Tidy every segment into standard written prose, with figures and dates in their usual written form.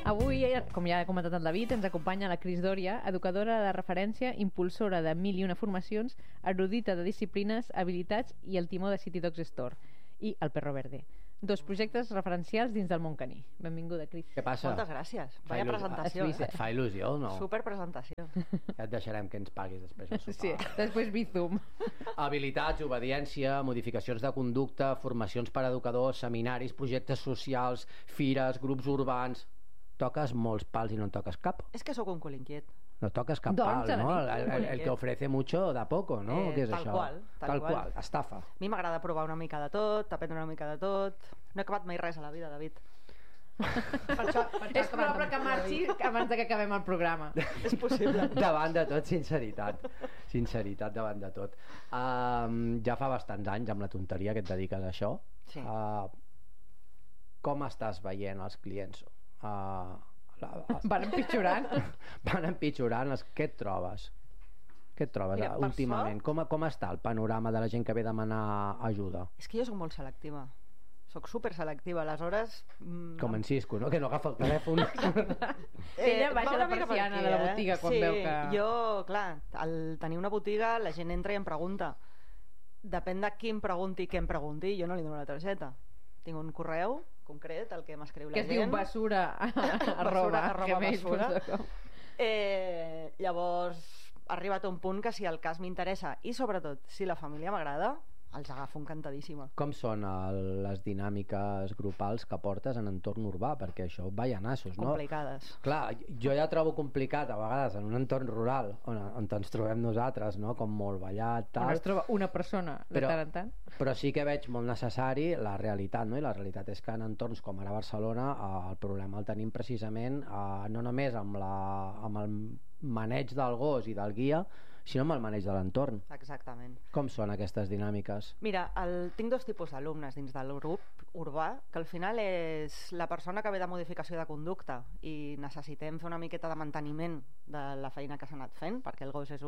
Avui, com ja ha comentat el David, ens acompanya la Cris Dòria, educadora de referència, impulsora de 1001 formacions, erudita de disciplines, habilitats i el timó de City Dogs Store i el Perro Verde. Dos projectes referencials dins del món caní. Benvinguda, Cris. Què passa? Moltes gràcies. Vaya presentació. Et fa il·lusió, no? Super presentació. Ja et deixarem que ens paguis després del sopar. Sí, després Bizum. Habilitats, obediència, modificacions de conducta, formacions per a educadors, seminaris, projectes socials, fires, grups urbans... Toques molts pals i no en toques cap. És que sóc un cul inquiet. No toques cap pal, ¿no? El que ofrece mucho da poco, ¿no? Què és tal això? Tal qual. Estafa. A mi m'agrada provar una mica de tot, aprendre una mica de tot. No he acabat mai res a la vida, David. Per això és probable que marxi abans que acabem el programa. És possible. Davant de tot, sinceritat. Sinceritat davant de tot. Ja fa bastants anys amb la tonteria que et dediques a això. Sí. Com estàs veient els clients? Van empitjorant. Van empitjorant. Què et trobes? Què et trobes últimament? Com està el panorama de la gent que ve a demanar ajuda? És que jo soc molt selectiva. Soc super selectiva, aleshores... Com en Cisco, no? Que no agafa el telèfon. Ella baixa la persiana de la botiga quan veu que... Jo, clar, al tenir una botiga la gent entra i em pregunta. Depèn de qui em pregunti i què em pregunti, jo no li dono la targeta. Tinc un correu concret, el que m'escriu la gent. Que es diu basura basura. Llavors ha arribat a un punt que si el cas m'interessa i sobretot si la família m'agrada, els agafo encantadíssima. Com són les dinàmiques grupals que portes en entorn urbà? Perquè això va a nassos, no? Complicades. Clar, jo ja trobo complicat a vegades en un entorn rural on ens trobem nosaltres, no? Com molt ballat, tal. On es troba una persona de tant en tant. Però sí que veig molt necessari la realitat, no? I la realitat és que en entorns com ara Barcelona el problema el tenim precisament no només amb el maneig del gos i del guia, sinó amb el maneig de l'entorn. Exactament. Com són aquestes dinàmiques? Mira, tinc dos tipus d'alumnes dins del grup urbà, que al final és la persona que ve de modificació de conducta i necessitem fer una miqueta de manteniment de la feina que s'ha anat fent, perquè el gos és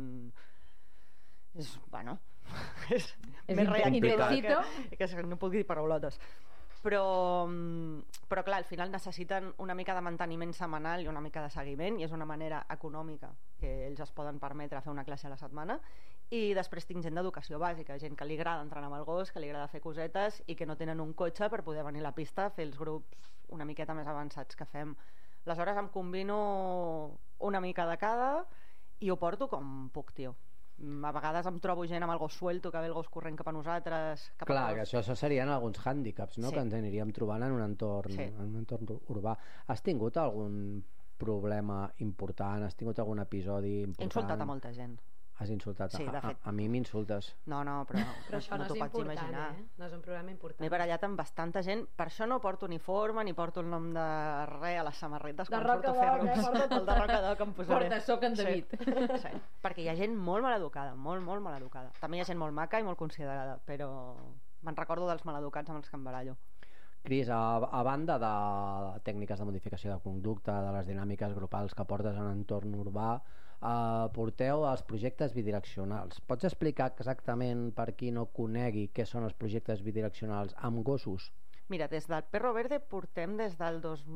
bueno, és més reactiu que no puc dir paraulotes. Però clar, al final necessiten una mica de manteniment setmanal i una mica de seguiment, i és una manera econòmica que ells es poden permetre fer una classe a la setmana. I després tinc gent d'educació bàsica, gent que li agrada entrenar amb el gos, que li agrada fer cosetes i que no tenen un cotxe per poder venir a la pista a fer els grups una miqueta més avançats que fem. Aleshores em combino una mica de cada i ho porto com puc, tio. A vegades em trobo gent amb el gos suelto, que ve el gos corrent cap a nosaltres, clar, que això serien alguns hàndicaps, no? Sí. Que ens aniríem trobant en un entorn urbà. Has tingut algun problema important? Has tingut algun episodi important? He insultat a molta gent. Has insultat? Sí, a mi m'insultes. No, però això no t'ho és pots important, imaginar. no és un problema important. M'he barallat amb bastanta gent, per això no porto uniforme ni porto el nom de res a les samarretes de quan Roca surto a fer Doc, grups. El de Roca Doc em posaré. Porta, soc en David. Sí. Perquè hi ha gent molt maleducada, molt maleducada. També hi ha gent molt maca i molt considerada, però me'n recordo dels maleducats amb els que em barallo. Cris, a banda de tècniques de modificació de conducta, de les dinàmiques grupals que portes en entorn urbà, porteu els projectes bidireccionals. Pots explicar exactament, per qui no conegui, què són els projectes bidireccionals amb gossos? Mira, des del Perro Verde portem des del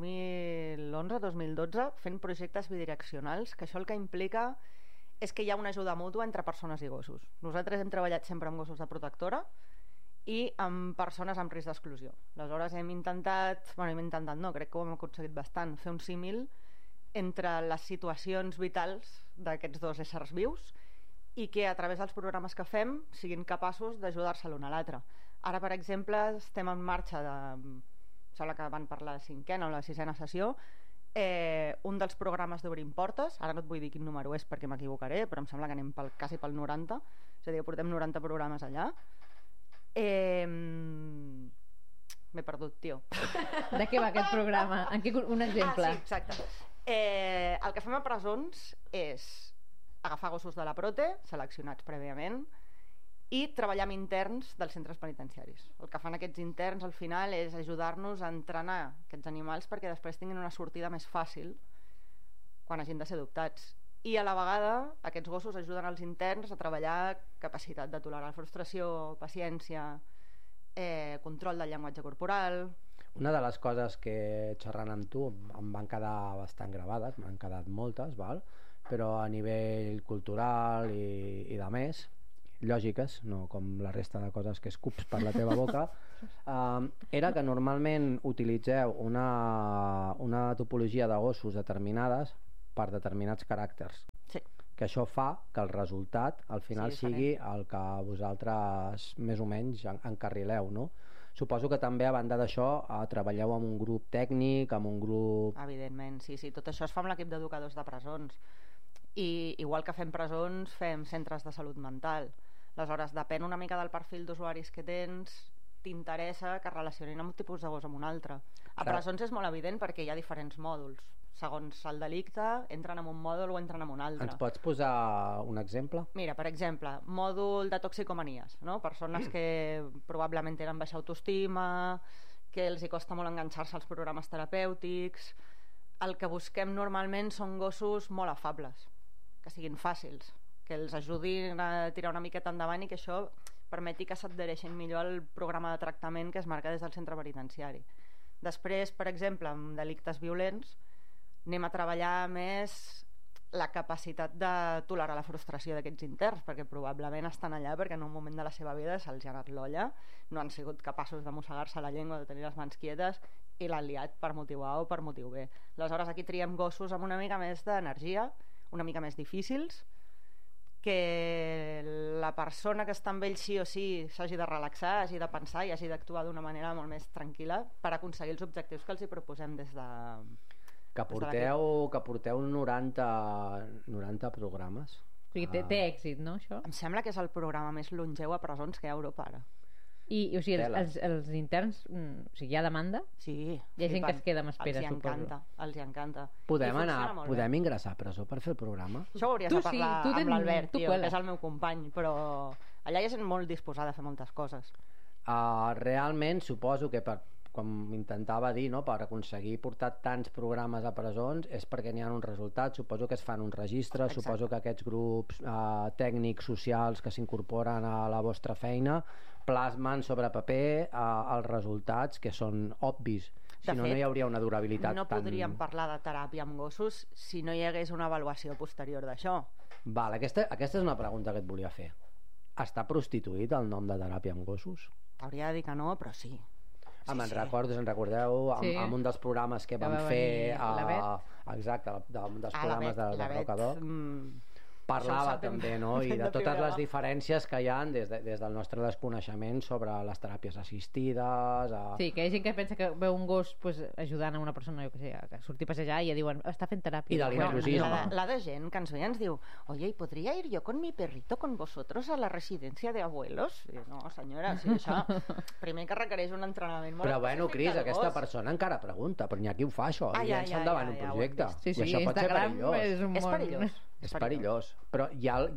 2011-2012 fent projectes bidireccionals, que això el que implica és que hi ha una ajuda mútua entre persones i gossos. Nosaltres hem treballat sempre amb gossos de protectora i amb persones amb risc d'exclusió. Aleshores hem intentat no, crec que ho hem aconseguit bastant, fer un símil entre les situacions vitals d'aquests dos éssers vius i que a través dels programes que fem siguin capaços d'ajudar-se l'un a l'altre. Ara, per exemple, estem en marxa sembla que van per la 5a o la 6a sessió, un dels programes d'Obrim Portes, ara no et vull dir quin número és perquè m'equivocaré, però em sembla que anem quasi pel 90, és a dir, portem 90 programes allà. M'he perdut, tio. De què va aquest programa? Un exemple. Sí, exacte. El que fem a presons és agafar gossos de la Prote, seleccionats prèviament, i treballar amb interns dels centres penitenciaris. El que fan aquests interns al final és ajudar-nos a entrenar aquests animals perquè després tinguin una sortida més fàcil quan hagin de ser adoptats. I a la vegada aquests gossos ajuden els interns a treballar capacitat de tolerar la frustració, paciència, control del llenguatge corporal. una de les coses que xerrant amb tu em van quedar bastant gravades, m'han quedat moltes, val? Però a nivell cultural i de més, lògiques, no com la resta de coses que escups per la teva boca, era que normalment utilitzeu una topologia de gossos determinades per determinats caràcters. Sí. Que això fa que el resultat al final sigui el que vosaltres més o menys encarrileu, no? Suposo que també a banda d'això treballeu amb un grup tècnic, amb un grup... Evidentment, sí, tot això es fa amb l'equip d'educadors de presons. I igual que fem presons, fem centres de salut mental. Aleshores, depèn una mica del perfil d'usuaris que tens, t'interessa que relacionin un tipus de gos amb un altre. A presons és molt evident perquè hi ha diferents mòduls. Segons el delicte, entren en un mòdul o entren en un altre. Ens pots posar un exemple? Mira, per exemple, mòdul de toxicomanies, no? Persones que probablement tenen baixa autoestima, que els hi costa molt enganxar-se als programes terapèutics. El que busquem normalment són gossos molt afables, que siguin fàcils, que els ajudin a tirar una miqueta endavant i que això permeti que s'adhereixin millor al programa de tractament que es marca des del centre penitenciari. Després, per exemple, amb delictes violents, anem a treballar més la capacitat de tolerar la frustració d'aquests interns, perquè probablement estan allà perquè en un moment de la seva vida se'ls ha anat l'olla, no han sigut capaços de mossegar-se la llengua, de tenir les mans quietes, i l'han liat per motiu A o per motiu B. Aleshores aquí triem gossos amb una mica més d'energia, una mica més difícils, que la persona que està amb ell sí o sí s'hagi de relaxar, hagi de pensar i hagi d'actuar d'una manera molt més tranquil·la per aconseguir els objectius que els hi proposem des de... Que porteu 90 programes. O sigui, té èxit, no, això? Em sembla que és el programa més longeu a presons que hi ha a Europa ara. I o sigui, els interns, o sigui, hi ha demanda? Sí. Hi ha gent que es queda amb espera, suposo. Els hi encanta. Podem ingressar a presó per fer el programa? Això ho hauries de parlar amb l'Albert, que és el meu company, però allà hi ha gent molt disposada a fer moltes coses. Realment suposo que com intentava dir, no, per aconseguir portar tants programes a presons és perquè n'hi ha uns resultats, suposo que es fan uns registres. Exacte. Suposo que aquests grups tècnics, socials que s'incorporen a la vostra feina plasmen sobre paper els resultats que són obvis. Si no, no hi hauria una durabilitat no podríem parlar de teràpia amb gossos si no hi hagués una avaluació posterior d'això. Val, aquesta és una pregunta que et volia fer. Està prostituït el nom de teràpia amb gossos? T'hauria de dir que no, però sí. Me'n recordeu amb un dels programes que vam fer exacte, un dels programes de Rocadoc parlava també, no? I de totes les diferències que hi ha des del nostre desconeixement sobre les teràpies assistides. Sí, que hi ha gent que pensa que veu un gos ajudant a una persona, jo que sé, que surti a passejar i ja diuen, està fent teràpia. I de l'intrusisme. La de gent que ens veia ens diu, oye, ¿podría ir yo con mi perrito con vosotros a la residencia de abuelos? I no, senyora, sí, això primer que requereix un entrenament molt... Però bueno, Cris, aquesta persona encara pregunta, però n'hi ha qui ho fa, això, i llença endavant un projecte. Sí, Instagram és perillós. És perillós. Però hi ha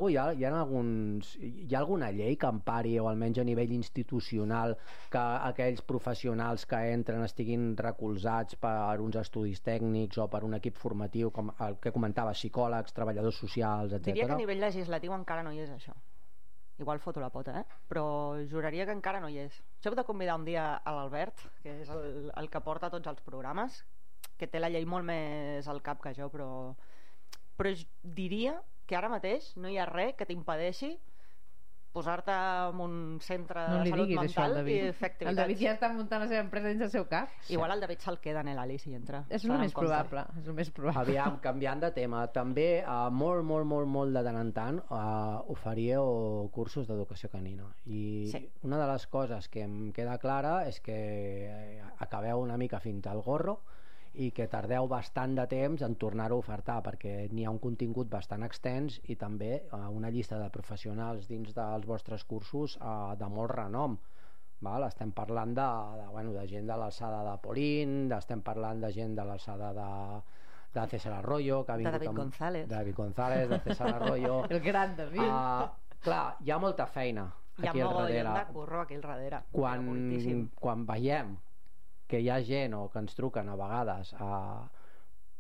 alguna llei que empari, o almenys a nivell institucional, que aquells professionals que entren estiguin recolzats per uns estudis tècnics o per un equip formatiu, com el que comentava, psicòlegs, treballadors socials, etc. Diria que a nivell legislatiu encara no hi és això. Igual foto la pota, però juraria que encara no hi és. Jo heu de convidar un dia a l'Albert, que és el que porta tots els programes, que té la llei molt més al cap que jo, però diria que ara mateix no hi ha res que t'impedeixi posar-te en un centre de salut mental i fer activitats. El David ja està muntant la seva empresa dins el seu cap. Igual el David se'l queda en l'Ali si entra. És el més probable. Aviam, canviant de tema, també molt de tant en tant oferíeu cursos d'educació canina i una de les coses que em queda clara és que acabeu una mica fins al gorro i que tardeu bastant de temps en tornar-ho a ofertar, perquè n'hi ha un contingut bastant extens i també una llista de professionals dins dels vostres cursos de molt renom. Estem parlant de gent de l'alçada de Polín, estem parlant de gent de l'alçada de César Arroyo, de David González, de César Arroyo. El gran David. Clar, hi ha molta feina aquí al darrere. Hi ha mogollon de curro aquí al darrere. Quan veiem que hi ha gent o que ens truquen a vegades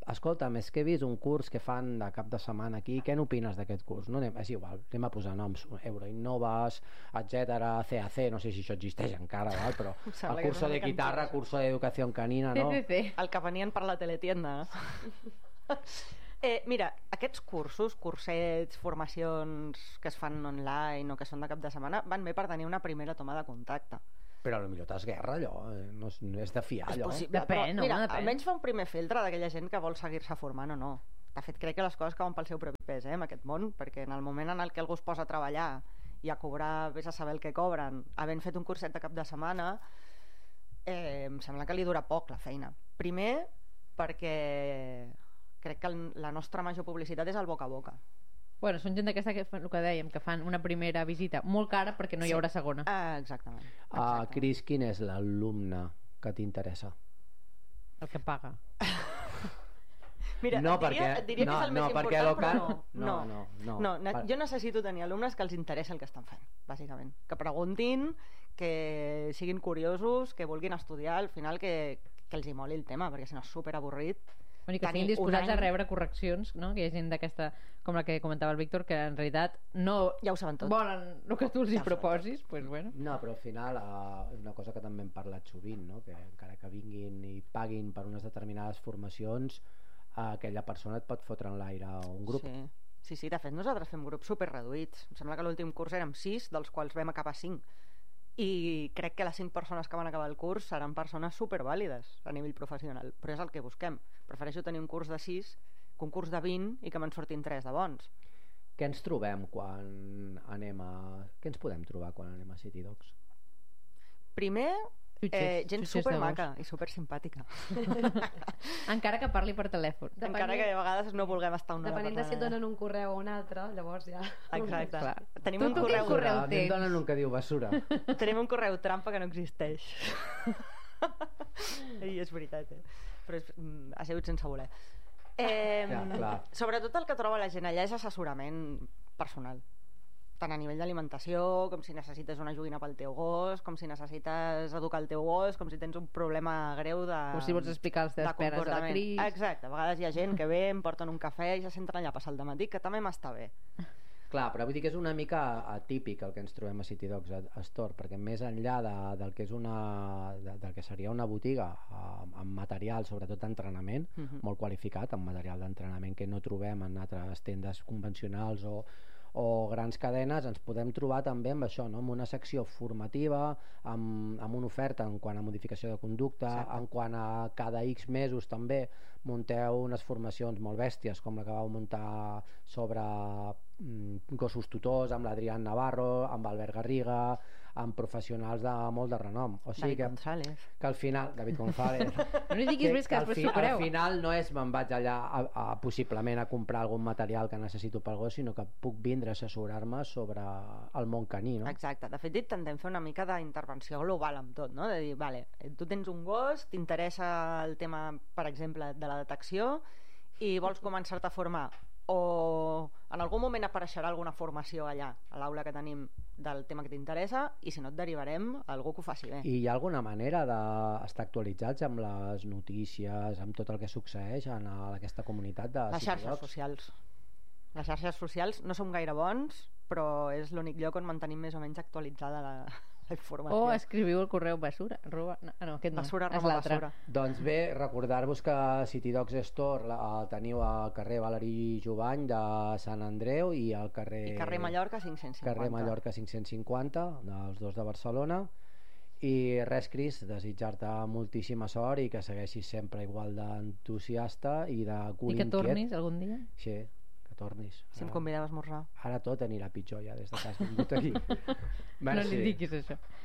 escolta'm, és que he vist un curs que fan de cap de setmana aquí, què n'opines d'aquest curs? No, és igual, anem a posar noms, Euroinnovas, etcètera, CAC, no sé si això existeix encara, val? Però el curso de guitarra, curso de educació canina, no? El que venien per la teletienda. Mira, aquests cursos, cursets, formacions que es fan online o que són de cap de setmana, van bé per tenir una primera toma de contacte. Però potser t'esguerra allò, no és de fiar allò. És possible, però mira, almenys fa un primer filtre d'aquella gent que vol seguir-se formant o no. De fet, crec que les coses cauen pel seu propi pes, en aquest món, perquè en el moment en el que algú es posa a treballar i a cobrar, vés a saber el que cobren, havent fet un curset de cap de setmana, em sembla que li dura poc la feina. Primer, perquè crec que la nostra major publicitat és el boca a boca. Bueno, són gent d'aquesta que el que dèiem, que fan una primera visita molt cara perquè no hi haurà segona. Exactament. Cris, quin és l'alumne que t'interessa? El que paga. Mira, no, et diria que és el més important, però no. Jo necessito tenir alumnes que els interessa el que estan fent, bàsicament. Que preguntin, que siguin curiosos, que vulguin estudiar, al final que els hi moli el tema, perquè si no és superavorrit. Bueno, i que estiguin disposats a rebre correccions, no? Que hi ha gent d'aquesta, com la que comentava el Víctor, que en realitat no ja ho saben tot. Volen el que tu els hi proposis, pues bueno. No, però al final és una cosa que també hem parlat sovint, no? Que encara que vinguin i paguin per unes determinades formacions, aquella persona et pot fotre en l'aire un grup. Sí, de fet nosaltres fem grups superreduïts. Em sembla que l'últim curs érem 6, dels quals vam acabar 5. I crec que les 5 persones que van acabar el curs seran persones supervàlides a nivell professional, però és el que busquem. Prefereixo tenir un curs de 6 que un curs de 20 i que me'n surtin 3 de bons. Què ens trobem quan anem a... Què ens podem trobar quan anem a City Dogs? Primer, gent supermaca i supersimpàtica. Encara que parli per telèfon. Encara que a vegades no vulguem estar una depenent de si et donen un correu o un altre, llavors ja... Exacte. Tenim un correu tens? A mi em donen un que diu basura. Tenim un correu trampa que no existeix. I és veritat, però ha sigut sense voler. Sobretot el que troba la gent allà és assessorament personal, tant a nivell d'alimentació, com si necessites una joguina pel teu gos, com si necessites educar el teu gos, com si tens un problema greu de com si vols explicar les teves penes a la Cris. Exacte, a vegades hi ha gent que ve, em porten un cafè i se senten allà a passar el dematí, que també m'està bé. Clar, però vull dir que és una mica atípic el que ens trobem a City Dogs Store, perquè més enllà del que és del que seria una botiga amb material, sobretot d'entrenament, molt qualificat, amb material d'entrenament que no trobem en altres tendes convencionals o grans cadenes, ens podem trobar també amb això, no? Amb una secció formativa, amb una oferta en quant a modificació de conducta, en quant a cada X mesos també munteu unes formacions molt bèsties, com la que vau muntar sobre gossos tutors amb l'Adrián Navarro, amb Albert Garriga, amb professionals de molt de renom. O sigui David González. Que al final, David González, no li diguis més que després s'ho creu. Al final no és me'n vaig allà possiblement a comprar algun material que necessito pel gos, sinó que puc vindre a assessorar-me sobre el món caní, no? Exacte, de fet intentem fer una mica d'intervenció global amb tot, no? De dir, vale, tu tens un gos, t'interessa el tema, per exemple, de la detecció i vols començar-te a formar, o en algun moment apareixerà alguna formació allà a l'aula que tenim del tema que t'interessa, i si no et derivarem a algú que ho faci bé. I hi ha alguna manera d'estar actualitzats amb les notícies, amb tot el que succeeix en aquesta comunitat de les xarxes socials. Les xarxes socials no som gaire bons, però és l'únic lloc on mantenim més o menys actualitzada la informació. O escriviu el correu basura aquest basura, no, és l'altre. Doncs bé, recordar-vos que City Dogs Store el teniu al carrer Valeri Jovany de Sant Andreu i al carrer Mallorca 550. Carrer Mallorca 550, dels dos de Barcelona. I res, Cris, desitjar-te moltíssima sort i que segueixis sempre igual d'entusiasta i de cul inquiet. I que tornis algun dia? Sí, que tornis. Si em convideu a esmorzar. Ara tot anirà pitjor ja des de que has vingut aquí. No li diguis això.